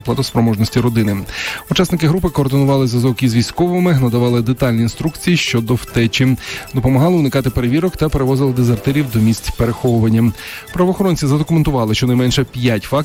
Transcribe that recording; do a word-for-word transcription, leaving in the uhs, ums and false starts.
платоспроможності родини. Учасники групи координували зв'язок із військовими, надавали детальні інструкції щодо втечі, допомагали уникати перевірок та перевозили дезертирів до місць переховування. Правоохоронці задокументували щонайменше п'ять фактів